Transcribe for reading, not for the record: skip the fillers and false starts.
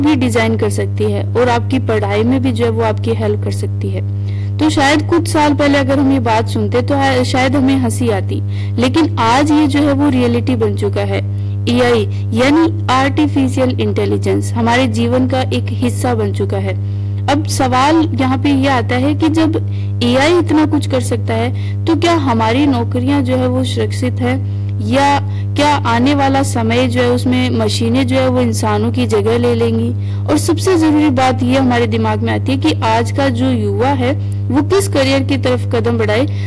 भी डिजाइन कर सकती है और आपकी पढ़ाई में भी जो है वो आपकी हेल्प कर सकती है। तो शायद कुछ साल पहले अगर हम ये बात सुनते तो शायद हमें हंसी आती, लेकिन आज ये जो है वो रियलिटी बन चुका है। एआई यानी आर्टिफिशियल इंटेलिजेंस हमारे जीवन का एक हिस्सा बन चुका है। अब सवाल यहाँ पे ये आता है कि जब एआई इतना कुछ कर सकता है तो क्या हमारी नौकरियां जो है वो सुरक्षित है, या क्या आने वाला समय जो है उसमें मशीनें जो है वो इंसानों की जगह ले लेंगी। और सबसे जरूरी बात ये हमारे दिमाग में आती है कि आज का जो युवा है वो किस करियर की तरफ कदम बढ़ाए